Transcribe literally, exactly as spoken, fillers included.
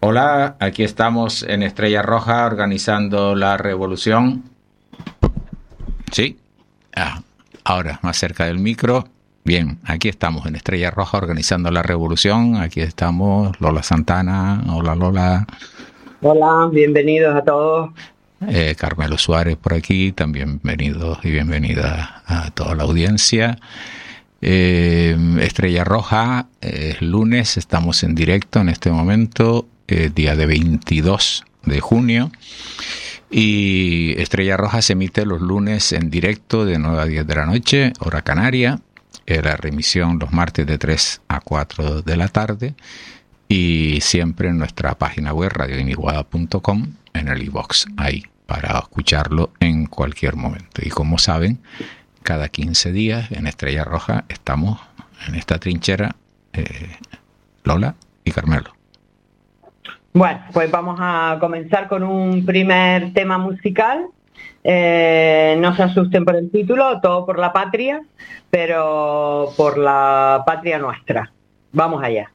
Hola, aquí estamos en Estrella Roja organizando la revolución. Sí, ah, ahora más cerca del micro. Bien, aquí estamos en Estrella Roja organizando la revolución. Aquí estamos Lola Santana. Hola Lola. Hola, bienvenidos a todos. Eh, Carmelo Suárez por aquí, también bienvenidos y bienvenidas a toda la audiencia. Eh, Estrella Roja, es eh, lunes, estamos en directo en este momento, eh, día de veintidós de junio. Y Estrella Roja se emite los lunes en directo de nueve a diez de la noche, hora canaria. Eh, la remisión los martes de tres a cuatro de la tarde. Y siempre en nuestra página web radio iniguada punto com, en el iVoox, ahí, para escucharlo en cualquier momento. Y como saben, cada quince días en Estrella Roja estamos en esta trinchera, eh, Lola y Carmelo. Bueno, pues vamos a comenzar con un primer tema musical. Eh, no se asusten por el título, todo por la patria, pero por la patria nuestra. Vamos allá.